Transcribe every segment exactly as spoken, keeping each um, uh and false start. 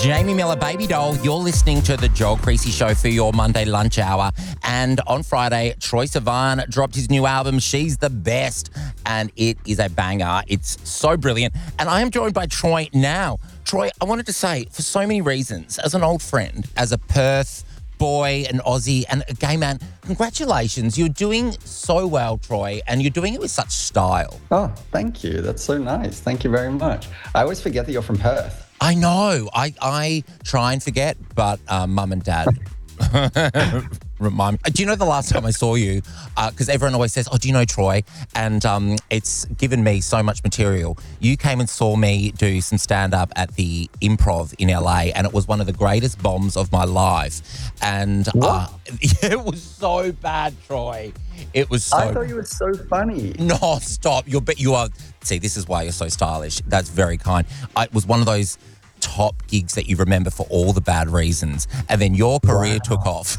Jamie Miller, Baby Doll. You're listening to the Joel Creasy Show for your Monday lunch hour. And on Friday, Troye Sivan dropped his new album, She's the Best. And it is a banger. It's so brilliant. And I am joined by Troye now. Troye, I wanted to say, for so many reasons, as an old friend, as a Perth boy, an Aussie, and a gay man, congratulations. You're doing so well, Troye, and you're doing it with such style. Oh, thank you. That's so nice. Thank you very much. I always forget that you're from Perth. I know. I, I try and forget, but uh, mum and dad remind me. Do you know the last time I saw you? Because uh, everyone always says, oh, do you know Troye? And um, it's given me so much material. You came and saw me do some stand-up at the Improv in L A, and it was one of the greatest bombs of my life. And uh, it was so bad, Troye. It was so... I thought you were so funny. No, stop. You're, you are... See, this is why you're so stylish. That's very kind. I, it was one of those top gigs that you remember for all the bad reasons, and then your career wow. took off.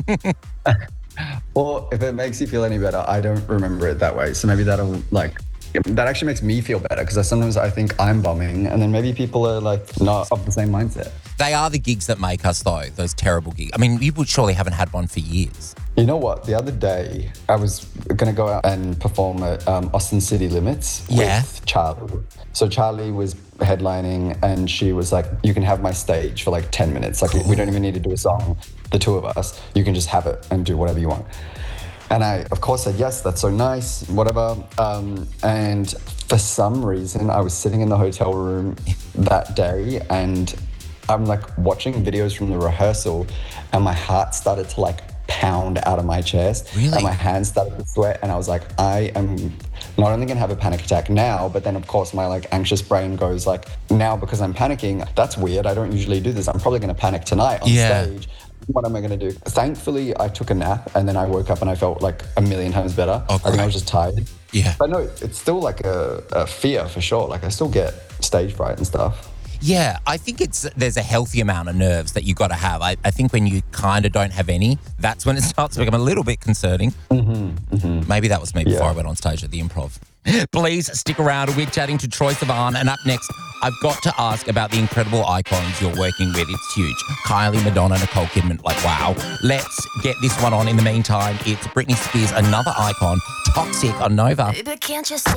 Well, if it makes you feel any better, I don't remember it that way. So maybe that'll like... That actually makes me feel better because sometimes I think I'm bombing and then maybe people are like not of the same mindset. They are the gigs that make us though, those terrible gigs. I mean, you would surely haven't had one for years. You know what? The other day I was going to go out and perform at um, Austin City Limits yeah. with Charlie. So Charlie was headlining and she was like, you can have my stage for like ten minutes. Like cool. We don't even need to do a song, the two of us. You can just have it and do whatever you want. And I, of course, said, yes, that's so nice, whatever. Um, and for some reason, I was sitting in the hotel room that day and I'm like watching videos from the rehearsal and my heart started to like pound out of my chest. Really? And my hands started to sweat. And I was like, I am not only going to have a panic attack now, but then, of course, my like anxious brain goes like, now because I'm panicking, that's weird. I don't usually do this. I'm probably going to panic tonight on yeah. stage. What am I going to do? Thankfully, I took a nap and then I woke up and I felt like a million times better. Oh, I think I was just tired. Yeah. But no, it's still like a, a fear for sure. Like I still get stage fright and stuff. Yeah, I think it's there's a healthy amount of nerves that you got to have. I, I think when you kind of don't have any, that's when it starts to become a little bit concerning. Mm-hmm, mm-hmm. Maybe that was me before yeah. I went on stage at the Improv. Please stick around. We're chatting to Troye Sivan. And up next, I've got to ask about the incredible icons you're working with. It's huge. Kylie, Madonna, Nicole Kidman. Like, wow. Let's get this one on. In the meantime, it's Britney Spears, another icon, Toxic on Nova. Baby, can't you